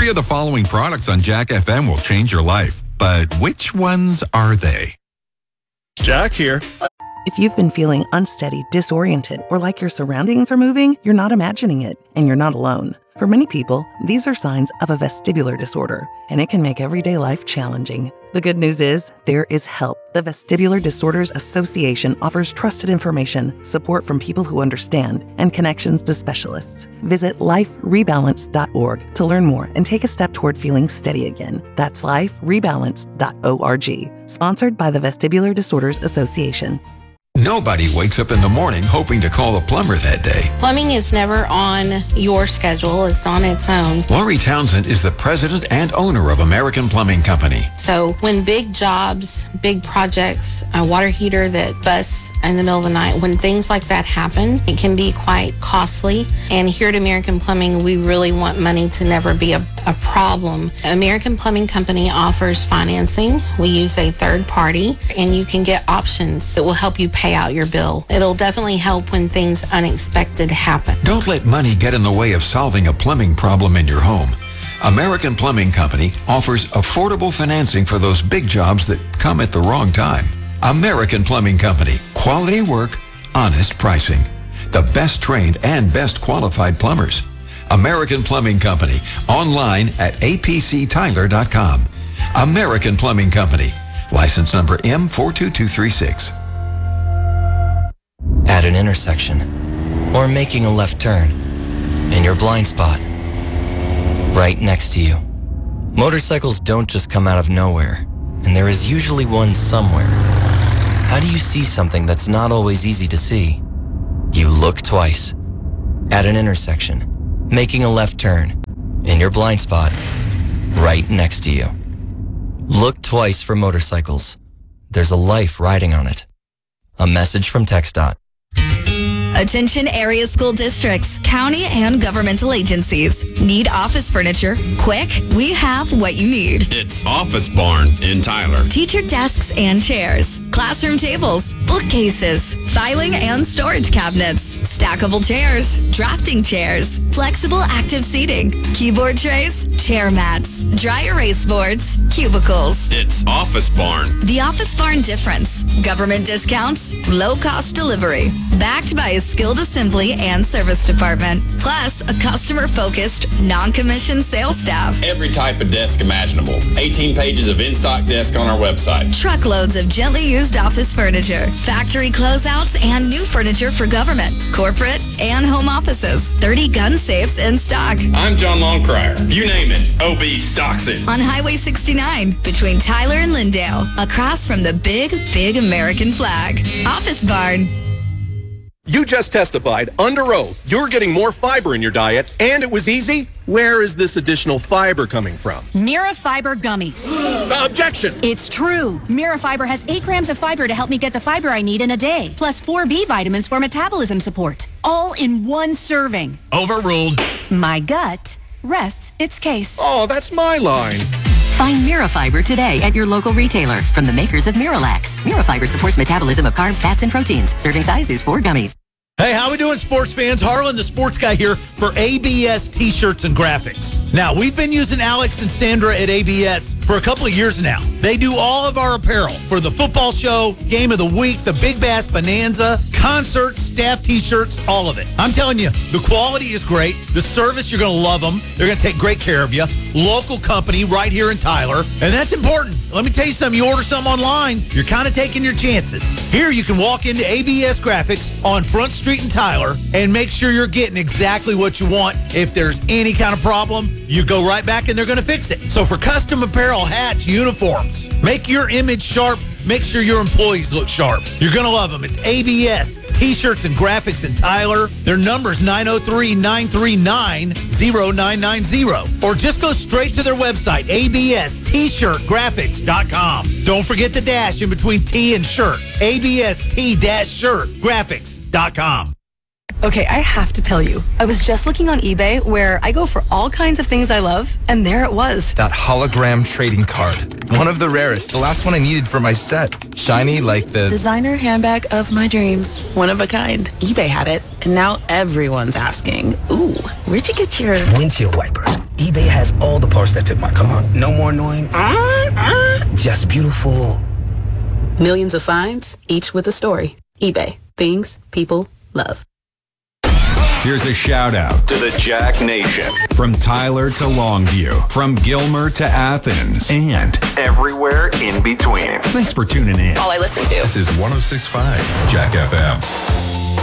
3 of the following products on Jack FM will change your life. But which ones are they? Jack here. If you've been feeling unsteady, disoriented, or like your surroundings are moving, you're not imagining it, and you're not alone. For many people, these are signs of a vestibular disorder, and it can make everyday life challenging. The good news is, there is help. The Vestibular Disorders Association offers trusted information, support from people who understand, and connections to specialists. Visit liferebalance.org to learn more and take a step toward feeling steady again. That's liferebalance.org. Sponsored by the Vestibular Disorders Association. Nobody wakes up in the morning hoping to call a plumber that day. Plumbing is never on your schedule. It's on its own. Lori Townsend is the president and owner of American Plumbing Company. So when big jobs, big projects, a water heater that busts in the middle of the night, when things like that happen, it can be quite costly. And here at American Plumbing, we really want money to never be a problem. American Plumbing Company offers financing. We use a third party, and you can get options that will help you pay out your bill. It'll definitely help when things unexpected happen. Don't let money get in the way of solving a plumbing problem in your home. American Plumbing Company offers affordable financing for those big jobs that come at the wrong time. American Plumbing Company. Quality work, honest pricing. The best trained and best qualified plumbers. American Plumbing Company. Online at apctyler.com. American Plumbing Company. License number M42236. At an intersection, or making a left turn, in your blind spot, right next to you. Motorcycles don't just come out of nowhere, and there is usually one somewhere. How do you see something that's not always easy to see? You look twice. At an intersection, making a left turn, in your blind spot, right next to you. Look twice for motorcycles. There's a life riding on it. A message from TxDOT. Attention area school districts, county and governmental agencies. Need office furniture? Quick, we have what you need. It's Office Barn in Tyler. Teacher desks and chairs, classroom tables, bookcases, filing and storage cabinets, stackable chairs, drafting chairs, flexible active seating, keyboard trays, chair mats, dry erase boards, cubicles. It's Office Barn. The Office Barn difference. Government discounts, low cost delivery. Backed by a skilled assembly and service department, plus a customer-focused, non-commissioned sales staff. Every type of desk imaginable. 18 pages of in-stock desk on our website. Truckloads of gently used office furniture, factory closeouts, and new furniture for government, corporate, and home offices. 30 gun safes in stock. I'm John Longcrier. You name it, OB stocks it. On Highway 69, between Tyler and Lindale, across from the big, big American flag. Office Barn. You just testified under oath you're getting more fiber in your diet, and it was easy. Where is this additional fiber coming from? Mirafiber gummies. Objection! It's true. Mirafiber has 8 grams of fiber to help me get the fiber I need in a day, plus 4 B vitamins for metabolism support. All in one serving. Overruled. My gut rests its case. Oh, that's my line. Find Mirafiber today at your local retailer from the makers of Miralax. Mirafiber supports metabolism of carbs, fats, and proteins. Serving size is 4 gummies. Hey, how we doing, sports fans? Harlan, the sports guy here for ABS T-shirts and graphics. Now, we've been using Alex and Sandra at ABS for a couple of years now. They do all of our apparel for the football show, game of the week, the Big Bass Bonanza, concerts, staff T-shirts, all of it. I'm telling you, the quality is great. The service, you're going to love them. They're going to take great care of you. Local company right here in Tyler. And that's important. Let me tell you something. You order something online, you're kind of taking your chances. Here, you can walk into ABS Graphics on Front Street in Tyler and make sure you're getting exactly what you want. If there's any kind of problem, you go right back and they're going to fix it. So for custom apparel, hats, uniforms, make your image sharp. Make sure your employees look sharp. You're going to love them. It's ABS T-shirts and graphics in Tyler. Their number is 903-939-0990. Or just go straight to their website, abstshirtgraphics.com. Don't forget the dash in between T and shirt. abst-shirtgraphics.com. Okay, I have to tell you, I was just looking on eBay where I go for all kinds of things I love, and there it was. That hologram trading card. One of the rarest. The last one I needed for my set. Shiny like the designer handbag of my dreams. One of a kind. eBay had it, and now everyone's asking, ooh, where'd you get your windshield wipers? eBay has all the parts that fit my car. No more annoying, just beautiful. Millions of finds, each with a story. eBay. Things people love. Here's a shout out to the Jack Nation. From Tyler to Longview, from Gilmer to Athens, and everywhere in between. Thanks for tuning in. All I listen to. This is 106.5 Jack FM.